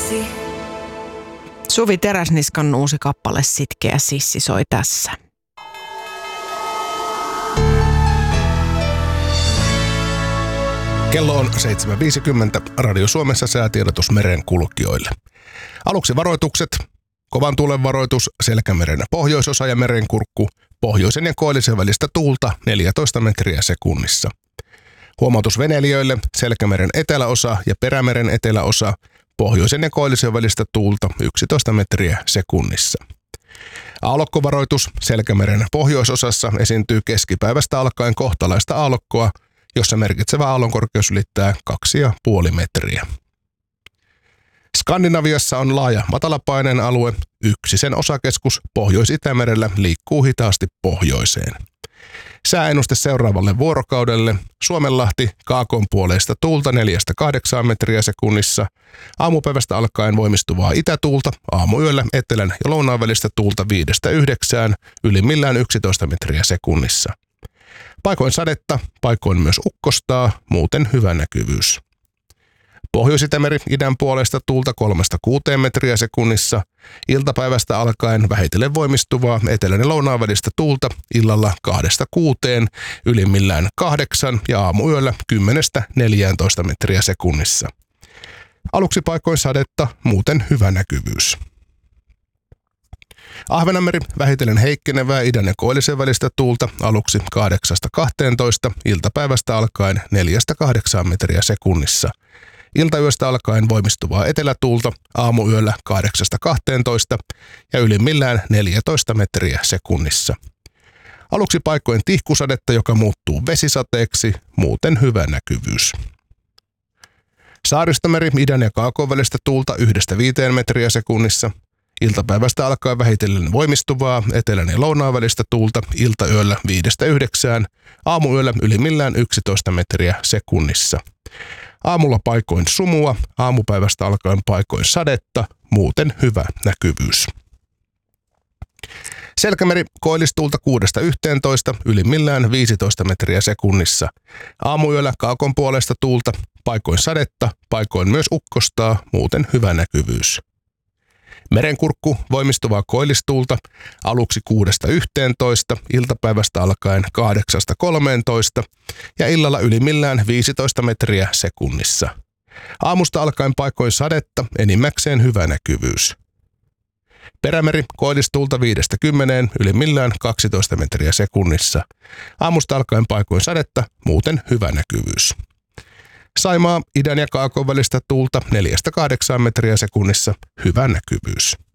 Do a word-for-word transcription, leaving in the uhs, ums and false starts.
Suvi Teräsniskan uusi kappale Sitkeä sissi soi tässä. Kello on seitsemän viisikymmentä. Radio Suomessa säätiedotus merenkulkijoille. Aluksi varoitukset. Kovan tuulen varoitus Selkämeren pohjoisosa ja merenkurkku. Pohjoisen ja koillisen välistä tuulta neljätoista metriä sekunnissa. Huomautus veneilijöille Selkämeren eteläosa ja Perämeren eteläosa. Pohjoisen ja koillisen välistä tuulta yksitoista metriä sekunnissa. Aallokkovaroitus Selkämeren pohjoisosassa esiintyy keskipäivästä alkaen kohtalaista aallokkoa, jossa merkitsevä aallonkorkeus ylittää kaksi pilkku viisi metriä. Skandinaviassa on laaja matalapaineen alue. Yksi sen osakeskus Pohjois-Itämerellä liikkuu hitaasti pohjoiseen. Sääennuste seuraavalle vuorokaudelle. Suomenlahti kaakonpuoleista tuulta neljästä kahdeksaan metriä sekunnissa. Aamupäivästä alkaen voimistuvaa itätuulta. Aamuyöllä etelän ja lounaan välistä tuulta viidestä yhdeksään. Ylimmillään yksitoista metriä sekunnissa. Paikoin sadetta, paikoin myös ukkostaa, muuten hyvä näkyvyys. Pohjois-Itämeri idän puolesta tuulta kolmesta kuuteen metriä sekunnissa. Iltapäivästä alkaen vähitellen voimistuvaa etelän ja lounaan välistä tuulta illalla kahdesta kuuteen, ylimmillään kahdeksan ja aamuyöllä kymmenestä neljääntoista metriä sekunnissa. Aluksi paikoin sadetta, muuten hyvä näkyvyys. Ahvenanmeri vähitellen heikkenevää idän ja koillisen välistä tuulta aluksi kahdeksasta kahteentoista, iltapäivästä alkaen neljästä kahdeksaan metriä sekunnissa. Iltayöstä alkaen voimistuvaa etelätuulta aamuyöllä kahdeksasta kahteentoista ja ylimmillään neljätoista metriä sekunnissa. Aluksi paikoin tihkusadetta, joka muuttuu vesisateeksi, muuten hyvä näkyvyys. Saaristomeri idän ja kaakon välistä tuulta yhdestä viiteen metriä sekunnissa. Iltapäivästä alkaen vähitellen voimistuvaa etelän ja lounaan välistä tuulta iltayöllä viidestä yhdeksään, aamuyöllä ylimmillään yksitoista metriä sekunnissa. Aamulla paikoin sumua, aamupäivästä alkaen paikoin sadetta, muuten hyvä näkyvyys. Selkämeri koillistuulta kuudesta yhteentoista, ylimmillään viisitoista metriä sekunnissa. Aamuyöllä kaakon puolesta tuulta, paikoin sadetta, paikoin myös ukkostaa, muuten hyvä näkyvyys. Merenkurkku voimistuvaa koillistuulta aluksi kuudesta yhteentoista, iltapäivästä alkaen kahdeksasta kolmeentoista ja illalla ylimmillään viisitoista metriä sekunnissa. Aamusta alkaen paikoin sadetta, enimmäkseen hyvä näkyvyys. Perämeri koillistuulta viidestä kymmeneen, ylimmillään kaksitoista metriä sekunnissa. Aamusta alkaen paikoin sadetta, muuten hyvä näkyvyys. Saimaa idän ja kaakon välistä tuulta neljästä kahdeksaan metriä sekunnissa, hyvä näkyvyys.